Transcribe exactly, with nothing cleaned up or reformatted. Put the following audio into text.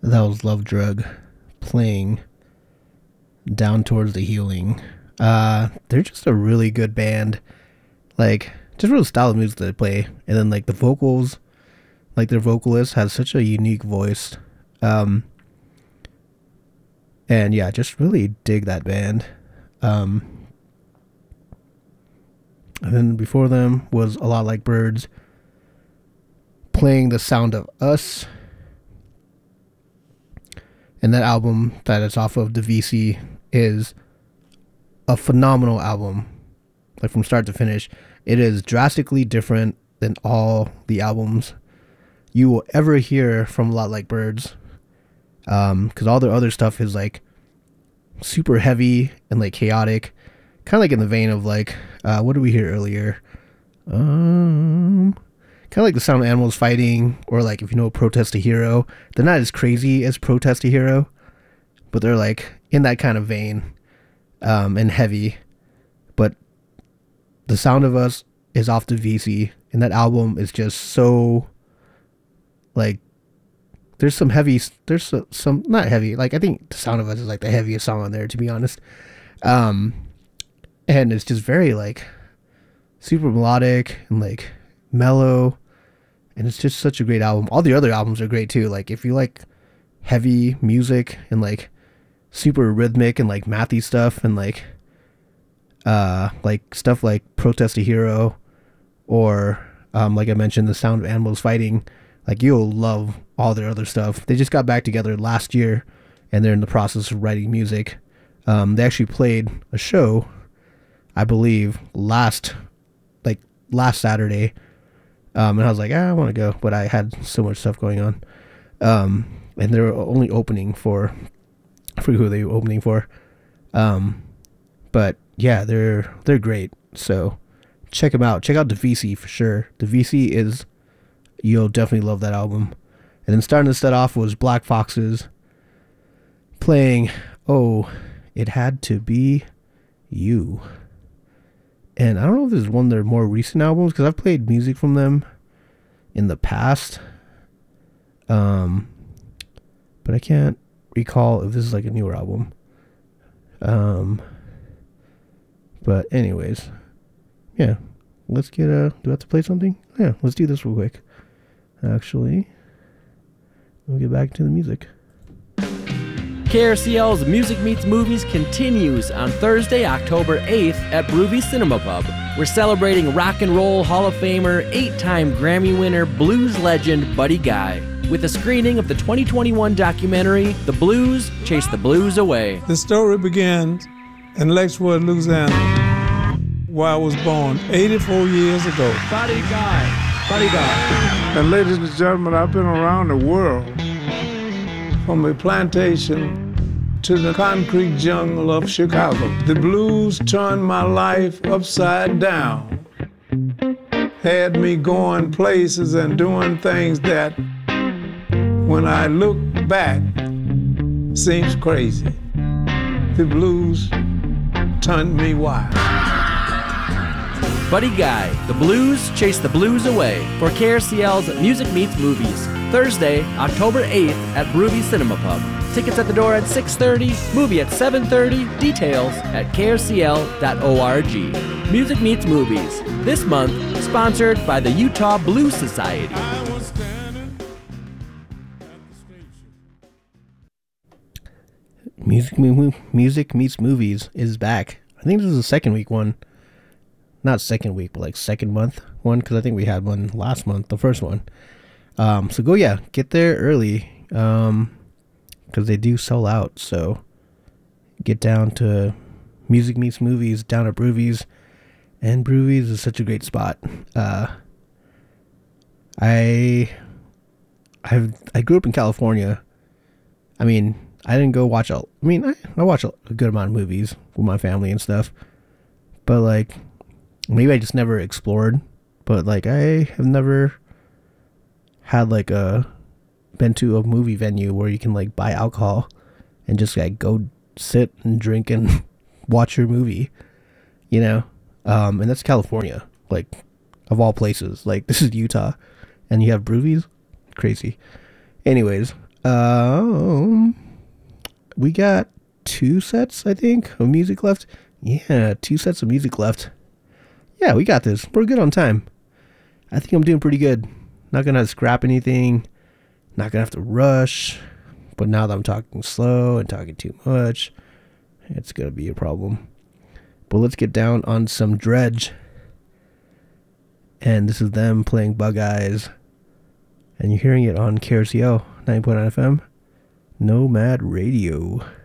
That was Love Drug playing Down Towards the Healing. Uh, they're just a really good band. Like, just real style of music that they play. And then, like, the vocals, like, their vocalist has such a unique voice. Um, and yeah, just really dig that band. Um, and then before them was A Lot Like Birds playing The Sound of Us. And that album that it's off of, the V C, is a phenomenal album. Like from start to finish. It is drastically different than all the albums you will ever hear from A Lot Like Birds. Um, because all their other stuff is like super heavy and like chaotic. Kind of like in the vein of like, uh, what did we hear earlier? Um... Kind of like the Sound of Animals Fighting, or like if you know Protest a Hero. They're not as crazy as Protest a Hero, but they're like in that kind of vein, um, and heavy. But The Sound of Us is off the V C, and that album is just so like, there's some heavy, there's some, some not heavy, like I think The Sound of Us is like the heaviest song on there, to be honest. Um, and it's just very like super melodic and like mellow. And it's just such a great album. All the other albums are great too. Like if you like heavy music and like super rhythmic and like mathy stuff and like uh like stuff like Protest a Hero, or um like I mentioned, The Sound of Animals Fighting, like you'll love all their other stuff. They just got back together last year and they're in the process of writing music. Um they actually played a show, I believe, last like last Saturday. Um, and I was like, ah, I want to go, but I had so much stuff going on. Um, and they were only opening for, I forget who they were opening for. Um, but yeah, they're, they're great. So check them out. Check out the V C for sure. The V C is, you'll definitely love that album. And then starting to set off was Black Foxes playing, Oh, It Had to Be You. And I don't know if this is one of their more recent albums, because I've played music from them in the past. Um, but I can't recall if this is like a newer album. Um, but anyways, yeah, let's get a, do I have to play something? Yeah, let's do this real quick. Actually, we'll get back to the music. K R C L's Music Meets Movies continues on Thursday, October eighth at Broovy Cinema Pub. We're celebrating rock and roll Hall of Famer, eight-time Grammy winner, blues legend Buddy Guy, with a screening of the twenty twenty-one documentary, The Blues Chase the Blues Away. The story begins in Lexwood, Louisiana, where I was born eighty-four years ago. Buddy Guy, Buddy Guy. And ladies and gentlemen, I've been around the world, from a plantation to the concrete jungle of Chicago. The blues turned my life upside down, had me going places and doing things that, when I look back, seems crazy. The blues turned me wild. Buddy Guy, The Blues Chase the Blues Away, for K R C L's Music Meets Movies, Thursday, October eighth at Broovy Cinema Pub. Tickets at the door at six thirty, movie at seven thirty, details at k r c l dot org. Music Meets Movies, this month sponsored by the Utah Blues Society. Music, Music Meets Movies is back. I think this is the second week one. Not second week, but like second month one, because I think we had one last month, the first one. Um, so go, yeah, get there early, um, because they do sell out. So get down to Music Meets Movies down at Broovies, and Broovies is such a great spot. Uh, I, I've I grew up in California. I mean, I didn't go watch a. I mean, I, I watch a, a good amount of movies with my family and stuff, but like, maybe I just never explored. But like, I have never had like a been to a movie venue where you can like buy alcohol and just like go sit and drink and watch your movie, you know. Um, and that's California, like, of all places. Like, this is Utah, and you have Broovies? Crazy. Anyways, Um, we got two sets, I think, of music left. Yeah, two sets of music left. Yeah, we got this. We're good on time. I think I'm doing pretty good. Not gonna scrap anything. Not gonna have to rush. But now that I'm talking slow and talking too much, it's gonna be a problem. But let's get down on some Dredge. And this is them playing Bug Eyes. And you're hearing it on K R C O ninety point nine F M, Nomad Radio.